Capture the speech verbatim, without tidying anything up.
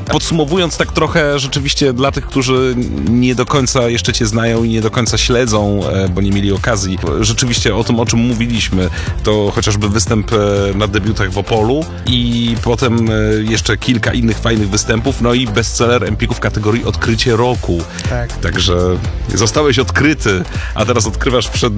Podsumowując tak trochę rzeczywiście dla tych, którzy nie do końca jeszcze cię znają i nie do końca śledzą, bo nie mieli okazji, rzeczywiście o tym, o czym mówiliśmy, to chociażby występ na debiutach w Opolu i potem jeszcze kilka innych fajnych występów, no i bestseller Empiku w kategorii Odkrycie Roku. Tak. Także zostałeś odkryty, a teraz odkrywasz przed